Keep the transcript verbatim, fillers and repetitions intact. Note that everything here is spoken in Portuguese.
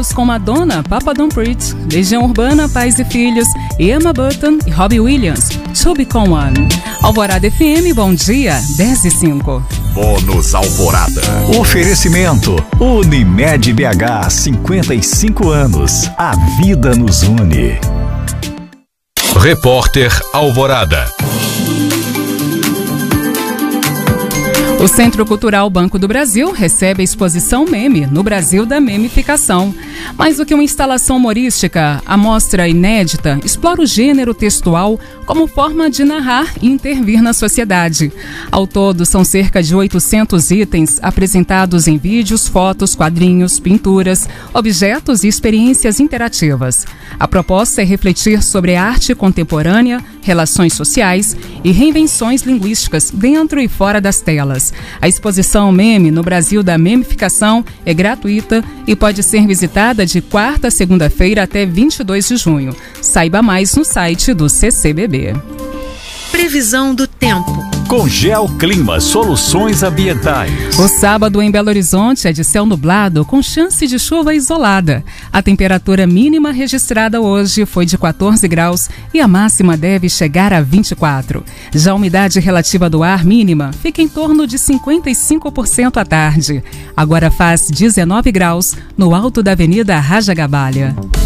Com Madonna, Papa Don't Preach, Legião Urbana, Pais e Filhos, Emma Button e Robbie Williams, To Become One. Alvorada F M, bom dia, dez e cinco. Bônus Alvorada. Oferecimento Unimed B H, cinquenta e cinco anos. A vida nos une. Repórter Alvorada. O Centro Cultural Banco do Brasil recebe a exposição Meme, no Brasil da Memificação. Mais do que uma instalação humorística, a mostra inédita explora o gênero textual como forma de narrar e intervir na sociedade. Ao todo, são cerca de oitocentos itens apresentados em vídeos, fotos, quadrinhos, pinturas, objetos e experiências interativas. A proposta é refletir sobre a arte contemporânea, relações sociais e reinvenções linguísticas dentro e fora das telas. A exposição Meme no Brasil da Memificação é gratuita e pode ser visitada de quarta a segunda-feira até vinte e dois de junho. Saiba mais no site do C C B B. Previsão do tempo. Com Geoclima Soluções Ambientais. O sábado em Belo Horizonte é de céu nublado com chance de chuva isolada. A temperatura mínima registrada hoje foi de quatorze graus e a máxima deve chegar a vinte e quatro. Já a umidade relativa do ar mínima fica em torno de cinquenta e cinco por cento à tarde. Agora faz dezenove graus no alto da Avenida Raja Gabalha.